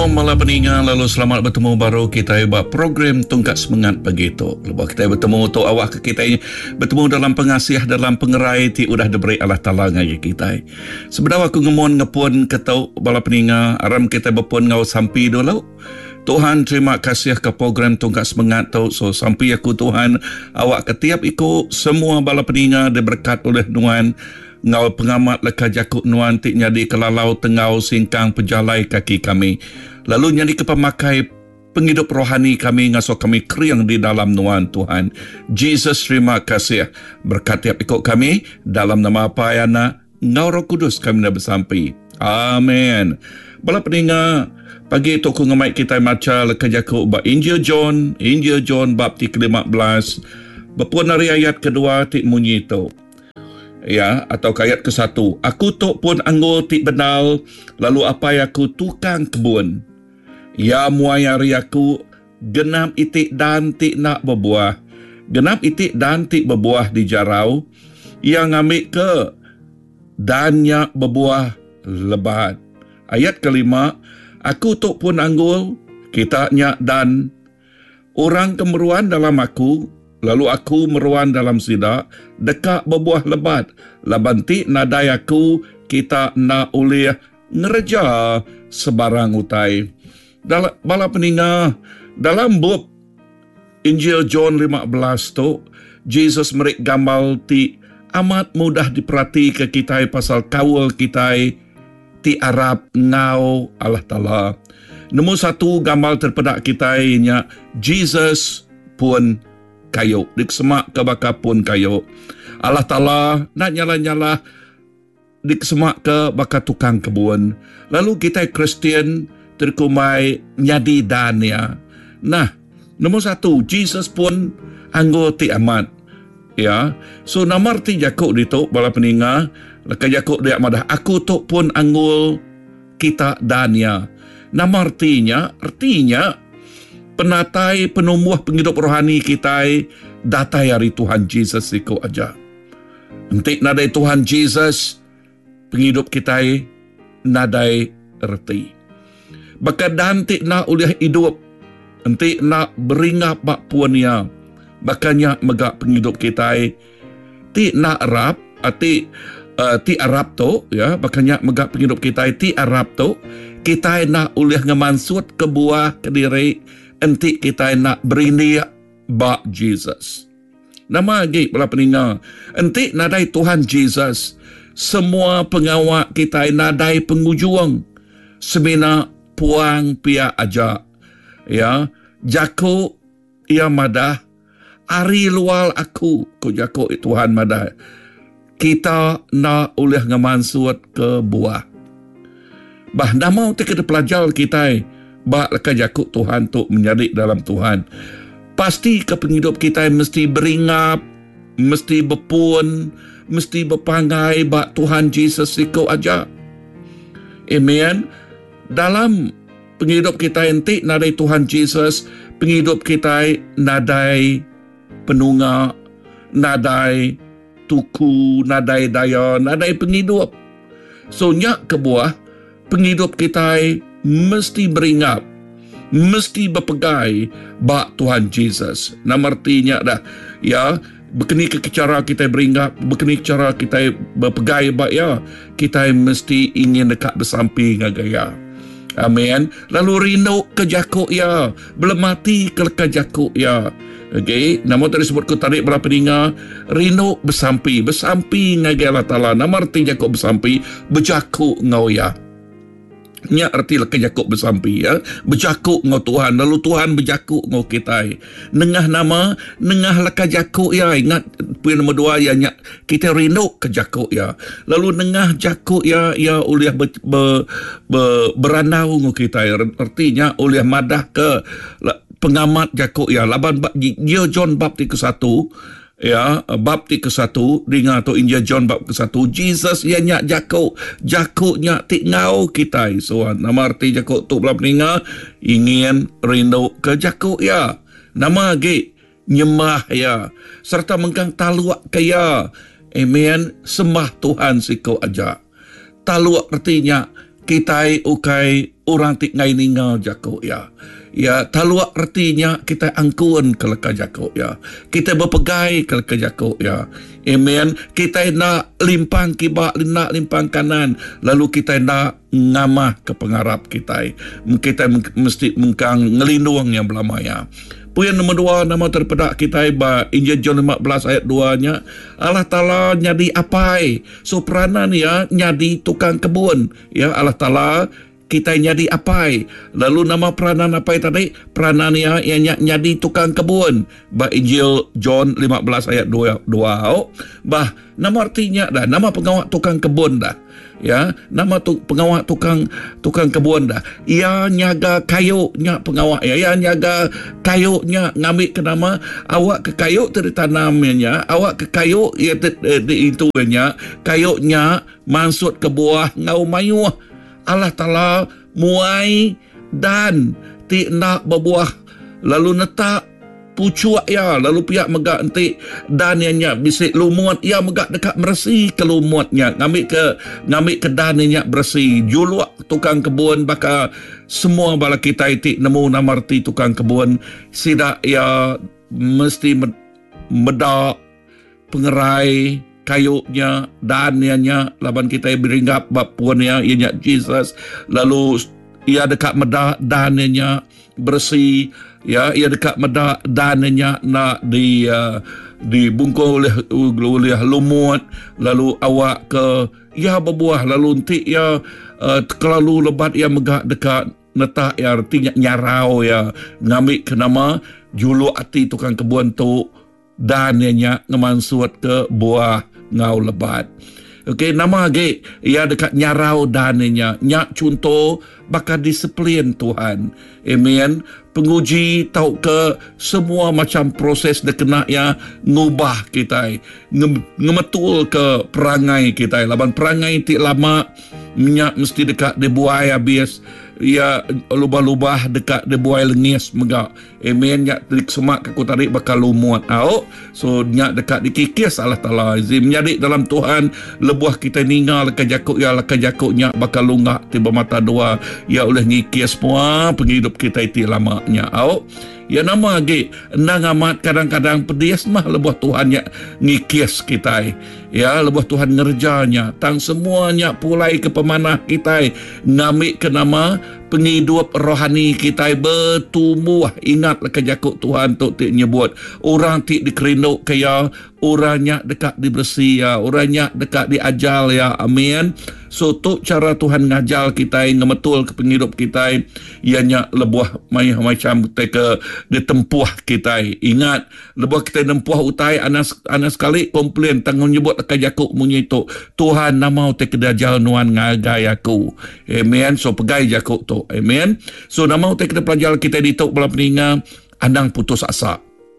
Shalom malam peningan, lalu selamat bertemu baru kita buat program Tongkat Semangat begitu. Lepas kita bertemu tu awak ke kita bertemu dalam pengasiah, dalam pengerai ti udah diberi Allah Ta'ala ngaya kita. Sebenarnya aku ngemon ngepun ketau bala peningan, aram kita berpun ngau sampai dulu. Tuhan terima kasih ke program Tongkat Semangat tu. So sampai aku Tuhan, awak ketiap ikut semua bala peningan diberkat oleh Tuhan. Ngau pengamat leka jakuk nuan tik nyadi kelalau tengau singkang pejalai kaki kami. Lalu nyadi ke pemakai penghidup rohani kami ngasuh kami kriang di dalam nuan Tuhan. Jesus terima kasih berkat tiap ikut kami dalam nama apa yana ngau Roh Kudus kami dah bersampai. Amin. Bala peninga pagi tu ku ngemai kita maca leka jakuk ba Injil John bab ti ke-15. Berpun hari ayat kedua tik munyi tu. Ya, atau ayat ke-1. Aku tok pun anggur tik benal, lalu apa aku tukang kebun. Ya muayari aku, genap itik dan tik nak berbuah. Genap itik dan tik berbuah di jarau, yang ambil ke dan nyak berbuah lebat. Ayat kelima, aku tok pun anggur, kita nyak dan orang kemeruan dalam aku, lalu aku meruan dalam sidak, dekat berbuah lebat. Labanti nadai aku, kita nak oleh ngereja sebarang utai. Bala peninga, dalam bab Injil John 15 tu, Jesus merik gambar ti amat mudah diperhati ke kita pasal kawal kita ti Arab ngau Allah Ta'ala. Nombor satu gambar terpedak kita ianya Jesus pun kayu, dikesemak ke bakar pun kayu. Allah Ta'ala nak nyala-nyala dikesemak ke bakar tukang kebun. Lalu kita Kristian terkumai nyadi dania. Nah, nombor satu, Jesus pun anggur ti amat. Ya, so nama arti Jakub itu, bala peninga, laka Jakub dia madah, aku tok pun anggur kita dania. Nama artinya penatai penumbuh penghidup rohani kita datai hari Tuhan Jesus ikut aja. Entik nadai Tuhan Jesus penghidup kita nadai erti. Bakal dantik nak uliah hidup, entik nak beringap bak puania. Bakanya megak penghidup kita ti nak Arab, ti Arab tu ya, bakanya megak penghidup kita ti Arab tu kita nak uliah ngemansut ke buah ke diri. Nanti kita nak berini bak Jesus. Nama lagi pula peninga. Nanti nadai Tuhan Jesus. Semua pengawak kita nadai pengujuang. Semina puang pia aja. Ya. Jakuk ia madah. Ari lual aku. Ku jakuk Tuhan madah. Kita nak oleh ngemansut ke buah. Bah nama kita pelajar kita bak leka jakuk Tuhan tu menjadi dalam Tuhan. Pasti ke penghidup kita mesti beringap, mesti berpun, mesti berpangai bak Tuhan Jesus ikut aja. Amen. Dalam penghidup kita entik nadai Tuhan Jesus, penghidup kita nadai penunga, nadai tuku, nadai daya, nadai penghidup. So nyak kebuah penghidup kita mesti beringap, mesti berpegai bak Tuhan Jesus. Nama artinya dah, ya, berkini ke cara kita beringap, berkini cara kita berpegai bak ya, kita mesti ingin dekat bersampi dengan gaya. Amin. Lalu rindu ke jakuk ya, belum mati ke jakuk ya. Okey, nama tadi sebut ku tarik berapa dengar, rindu bersampi dengan gaya Allah Ta'ala. Nama arti jakuk bersampi, berjakuk ngau ya. Nya arti leka jakuk bersampi ya. Berjakuk ngau Tuhan, lalu Tuhan berjakuk ngau kita. Nengah nama, nengah leka jakuk ya. Ingat poin nombor 2 ya, nya kita rindu ke jakuk ya. Lalu nengah jakuk ya, ya uliah beranau ngau kita. Artinya uliah madah ke pengamat jakuk ya. Laban dia John bab ke-1 ya, bab ke-1 dengar tu Injil John bab ke-1, Jesus ia nyak jakuk nyak tik ngau kita. So nama arti jakuk tu belah peninga ingin rindu ke jakuk ya. Nama lagi nyembah ya, serta mengkang taluak kaya. Amen. Sembah Tuhan sikau aja. Taluak artinya kita ukai orang tik ngai ningal jako ya. Ya, taluak artinya kita angkuan ke leka jako ya. Kita berpegai ke leka jako ya. Amen. Kita nak limpang kibak, nak limpang kanan. Lalu kita nak ngamah ke pengarap kita. Kita mesti mengkang ngelindung yang belamaya. Poin nombor 2, nama terpedak kita ba Injil John 15 ayat 2-nya, Allah Ta'ala nyadi apai. So peranan ya nyadi tukang kebun. Ya, Allah Ta'ala kita nyadi apai. Lalu nama peranan apai tadi? Peranan ya nyadi tukang kebun. Ba Injil John 15 ayat 2. Bah, nama artinya dah, nama pengawal tukang kebun dah. Ya, nama pengawal tukang kebun dah. Ia nyaga kayunya pengawal ya. Ia nyaga kayunya ngambil ke nama awak ke kayu tertanamnya. Awak ke kayu ia itu nya kayunya masuk ke buah ngau mayuh. Allah Ta'ala muai dan ti nak berbuah lalu netak pucuak ya, lalu pihak megak enti dan ianya bisik lumut ya megak dekat meresi ke lumutnya, ngambil ke dan ianya bersih. Juluak tukang kebun baka semua bala kita iti nemu namarti tukang kebun sidak ya mesti medak pengerai kayunya dan ianya laban kita beringgap bab puannya ianya Jesus, lalu ia dekat medak dan ianya bersih ya, ia dekat medak dan ianya nak dibungkul oleh lumut, lalu awak ke ia berbuah, lalu nanti ia terlalu lebat ia megak dekat netak ya artinya nyarau ya ngambil ke nama juluk hati tukang kebun tu dan ianya ngemansut ke buah ngau lebat. Okey, nama lagi ia dekat nyarau dananya. Nyak contoh bakal disiplin Tuhan. Amen. Penguji tahu ke semua macam proses dia kena ya ngubah kita. Ngemetul ke perangai kita. Laban perangai ti lama minyak mesti dekat dibuai habis. Ya lubah-lubah dekat dibuai lengis megak. Amen. Nyak terik semak aku tarik bakal lumut. So nyak dekat dikikis Allah Ta'ala. Izin menjadi dalam Tuhan lebuah kita ningal lekan jakuk nyak bakal lunggak tiba mata dua. Ya oleh ngikis semua penghidup kita itu lamanya. Ya nama lagi nang amat kadang-kadang pedis mah lebuah Tuhan nyak ngikis kita. Ya lebuah Tuhan ngerjanya tang semuanya pulai ke pemanah kita ngambil ke nama penghidup rohani kita bertumbuh. Ingat lekan jakuk Tuhan tu tik nyebut orang tik dikerinduk kaya orangnya dekat dibersih ya, orangnya dekat diajal ya. Amin. So tu cara Tuhan ngajal kita ngemetul ke penghidup kita ianya lebuah macam ke ditempuh kita. Ingat lebuah kita nempuh utai anas sekali komplain tanggung nyebut lekan jakuk munyi tu Tuhan namau te kedajal nuan ngagai aku. Amen. So pegai jakuk tu. Amen. So namau te kedajal kita dituk bala peninga andang putus asa.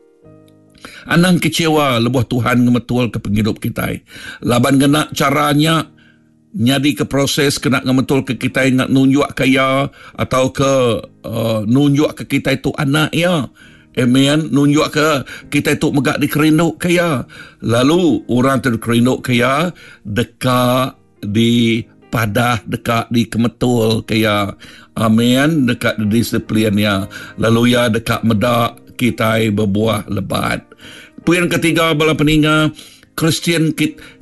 Anang kecewa lebuah Tuhan ngemetul ke penghidup kita. Laban kena caranya nyadi ke proses kena ngemetul ke kita nak nunjuk kaya atau ke nunjuk ke kita itu anak ya. Amen. Nunjuk ke kita itu megak dikerinduk kaya. Lalu orang terkerinduk kaya dekat di padah, dekat di kemetul kaya. Amen. Dekat di disiplinnya. Lalu ya dekat medak kita berbuah lebat. Poin ketiga bala peninga Kristian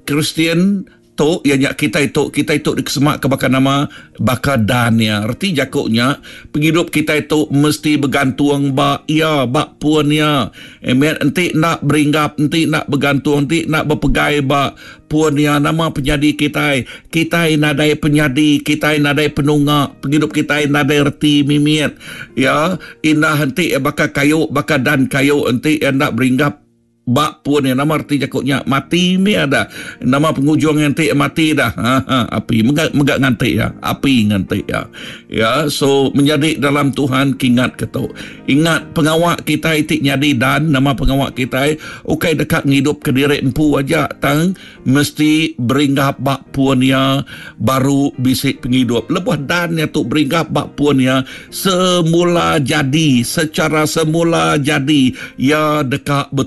tu ianya kita itu dikesemak ke bakal nama bakal dannya. Arti jakuknya penghidup kita itu mesti bergantung bak puannya. Amen. Enti nak beringgap, enti nak bergantung, enti nak berpegai bak puannya nama penyadi kita. Kita nadai penyadi, kita nadai penungak, penghidup kita nadai reti mimit. Ya, indah enti bakal kayu, bakal dan kayu enti nak beringgap bak pun yang nama arti jakutnya mati mi ada nama pengujung ngantik mati dah api megak ngantik ya, api ngantik ya. Ya, so menjadi dalam Tuhan kingat ketuk ingat pengawak kita itik nyadi dan nama pengawak kita ukai dekat ngidup ke diri empu aja tang mesti beringgap bak puannya baru bisik penghidup lebuh dannya tu beringgap bak puannya secara semula jadi ya dekat bertumbuh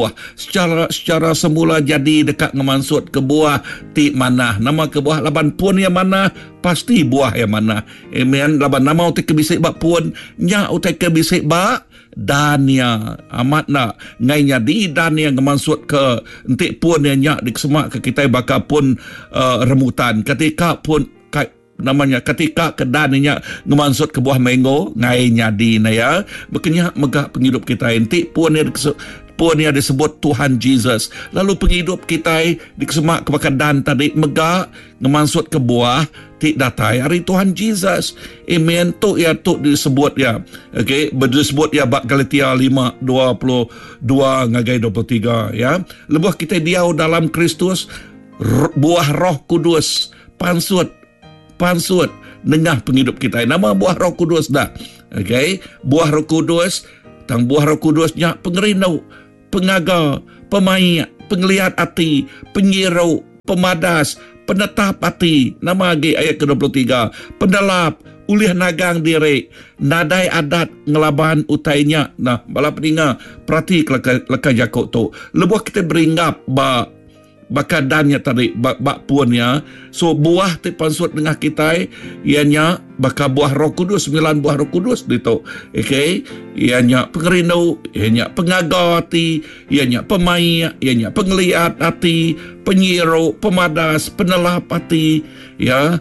buah. Secara semula jadi dekat ngemansut ke buah ti mana. Nama ke buah laban puan yang mana, pasti buah yang mana. Amen. Laban nama utai kebisik bak puan, nya utai kebisik bak dania. Amat nak ngainya di dania ngemansut ke entik puan yang nyak dikesemak ke kita bakal pun remutan. Ketika pun namanya ketika kedaninya ngemansut ke buah mango ngai nyadi na ya bekenya megah penghidup kita enti pun yang disebut Tuhan Jesus. Lalu penghidup kita dikesemak ke dan tadi megah ngemansut ke buah ti datai hari Tuhan Jesus. Amen. Tu ya tu disebut ya. Okey, disebut ya bab Galatia 5:22 ngagai 23 ya. Lebuh kita diau dalam Kristus, buah Roh Kudus pansut dengah penghidup kita. Nama buah Roh Kudus dah. Okey, buah Roh Kudus, tang buah Roh Kudusnya pengerindau, pengaga, pemain, penglihat hati, penyirau, pemadas, penetap hati. Nama lagi ayat ke-23. Pendalap, ulih nagang diri, nadai adat ngelaban utainya. Nah, bala peninga perhati leka jakok tu. Lebuh kita beringgap bakadannya tadi bak puannya. So buah ti pansut dengan kita ianya bakal buah Roh Kudus, 9 buah Roh Kudus itu. Okey, ianya pengerindau, ianya pengaga hati, ianya pemain, ianya penglihat hati, penyirau, pemadas, penelap hati, ya,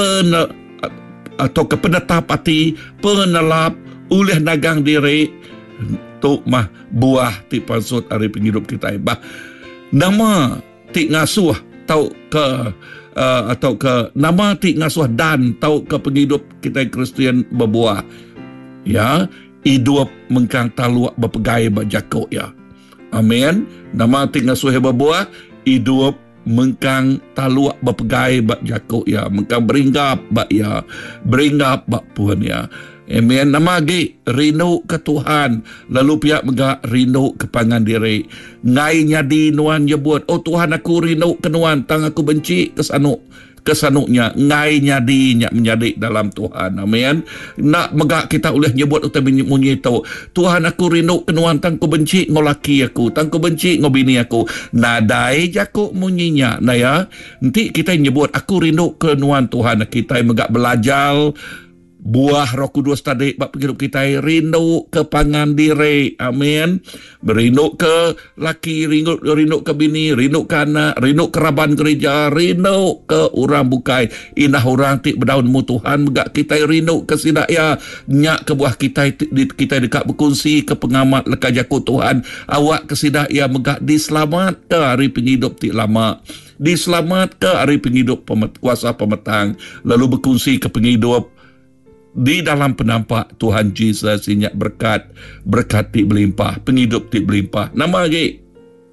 atau penetap hati, penelap, ulih nagang diri. Tu mah buah ti pansut hari penghidup kita. Bah nama ti ngasuh tau ke atau ke nama ti ngasuh dan tau ke penghidup kita Kristian berbuah ya hidup mengkang taluak berpegai berjakok ya. Amin. Nama ti ngasuh berbuah hidup mengkang taluak berpegai berjakok ya, mengkang beringgap bak puan ya. Amen. Nama lagi rindu ke Tuhan, lalu pihak megak rindu ke pangan diri. Ngai nyadi nuan nyebut, oh Tuhan aku rindu ke nuan, tang aku benci kesanuknya. Ngai nyadi nyak menjadi dalam Tuhan. Amen. Nak megak kita boleh nyebut utai bunyi tu, Tuhan aku rindu ke nuan, tang aku benci ngolaki aku, tang aku benci ngobini aku. Nadai jakuk munyinya. Nah ya, nanti kita nyebut aku rindu ke nuan Tuhan. Kita megak belajar buah Roh Kudus tadi bak penghidup kita, rindu ke pangan diri. Amin. Berindu ke laki, rindu ke bini, rindu ke anak, rindu ke raban gereja, rindu ke orang bukai. Inah orang ti berdaun mu Tuhan megak kita rindu ke sidaya nyak ke buah kita dekat berkongsi ke pengamat leka jaku Tuhan. Awak ke sidaya megak diselamat ke hari penghidup ti lama, diselamat ke hari penghidup kuasa pemetang, lalu berkongsi ke penghidup di dalam penampak Tuhan Jesus inyak berkat ti berlimpah, penghidup ti berlimpah. Nama lagi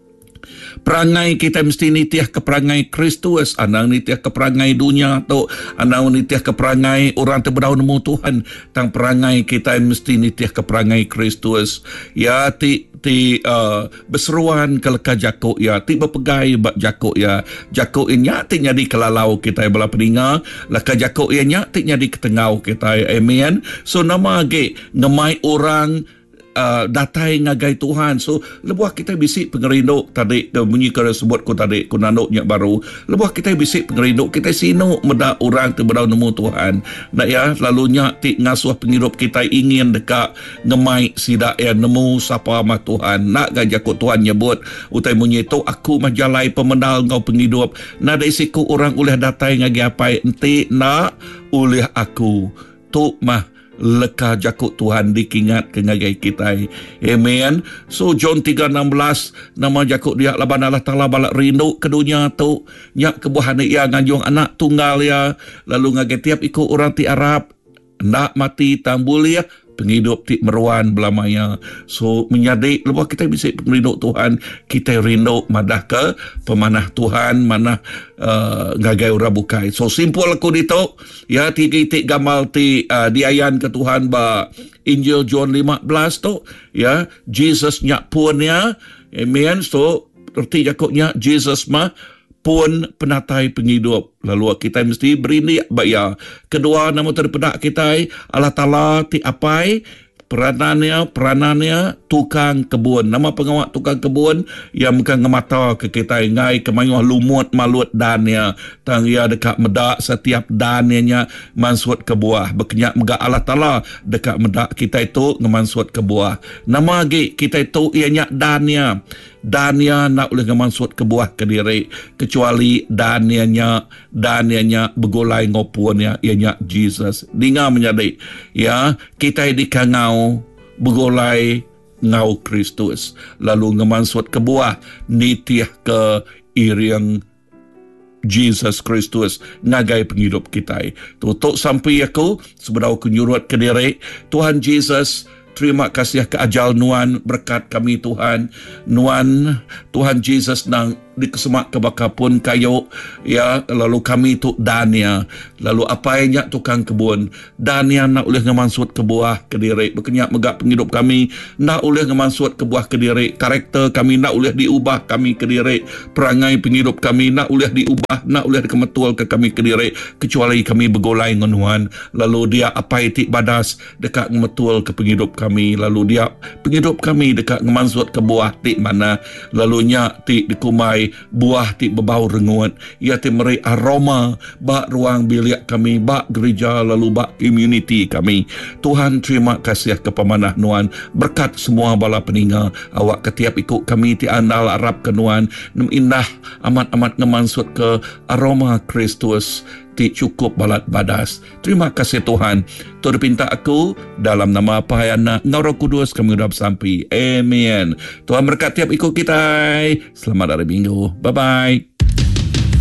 perangai kita mesti nitiah ke perangai Kristus, anang nitiah ke perangai dunia atau anang nitiah ke perangai orang terberdaun nemu Tuhan. Tang perangai kita mesti nitiah ke perangai Kristus. Ya ti berseruan ke leka jakuk ya, ti berpegai bak jakuk ya. Jakuk inya ti nyadi kelalau kita bala peninga, leka jakuk inya ti nyadi ketengau kita. Amen. So nama lagi ngemai orang datai ngagai Tuhan. So lebuah kita bisik pengerinduk tadi bunyi kena sebut ku tadi ku nanuknya baru. Lebuah kita bisik pengerinduk kita sinuk medak orang terberdau nemu Tuhan. Nak ya lalunya ti ngasuh penghidup kita ingin dekat ngemai sidak ya nemu sapa mah Tuhan. Nak gajak ku Tuhan nyebut utai bunyi tu aku majalai pemendal kau penghidup. Nak dari siku orang uleh datai ngagi apai enti nak uleh aku. Tu mah leka jakuk Tuhan dikingat ke ngagai kita. Amen. So John 3:16 nama jakuk dia laban Allah Ta'ala balak rindu ke dunia tu nyak kebuahan ia nganjung anak tunggal ya, lalu ngagai tiap ikut orang ti Arab nak mati tambul ya penghidup ti meruan belamanya. So menyadi lepas kita bisa rindu Tuhan, kita rindu madah ke pemanah Tuhan, manah ngagai ura bukai. So simple aku dito ya, titik gamal ti diayan ke Tuhan ba Injil John 15 tu ya, Jesus nyak pun ya. Amen. So erti jakuknya Jesus mah pun penatai penghidup. Lalu kita mesti berini ya. Kedua, nama terpedak kita Allah Ta'ala ti apai Perananya tukang kebun. Nama pengawak tukang kebun yang bukan ngemata ke kita ngai kemayuh lumut malut dania. Tang ia dekat medak setiap danianya mansut ke buah. Berkenyak megak Allah Ta'ala dekat medak kita itu ngemansut ke buah. Nama lagi kita itu ianya dania. Dania nak boleh ngemansut ke buah ke diri kecuali danianya begulai ngopuannya ianya Jesus. Dengar menjadi ya kita di kangau begulai ngau Kristus lalu ngemansut ke buah nitiah ke iriang Jesus Kristus ngagai penghidup kita. Tutup sampai aku sebenarnya aku nyurut ke diri Tuhan Jesus. Terima kasih ke ajal Nuan berkat kami Tuhan. Nuan Tuhan Jesus nang dikesemak ke bakapun kayu ya lalu kami tu dania lalu apa yang tukang kebun dania nak boleh ngemansut ke buah ke diri berkenyak megak penghidup kami nak boleh ngemansut ke buah ke diri karakter kami nak boleh diubah kami ke diri perangai penghidup kami nak boleh diubah nak boleh dikemetul ke kami ke diri kecuali kami bergolai dengan Tuhan lalu dia apa itik badas dekat ngemetul ke penghidup kami lalu dia penghidup kami dekat ngemansut ke buah tik mana lalunya tik dikumai buah ti berbau rengut ia ti meri aroma bak ruang bilik kami bak gereja lalu bak community kami. Tuhan terima kasih ke pemanah Nuan berkat semua bala peninga awak ketiap ikut kami ti andal Arab ke Nuan indah amat-amat ngemansut ke aroma Kristus ti cukup balat badas. Terima kasih Tuhan. Tuhan pinta aku dalam nama Pahayana Ngau Roh Kudus kami udah sampai. Amen. Tuhan berkat tiap ikut kita. Selamat hari Minggu. Bye-bye.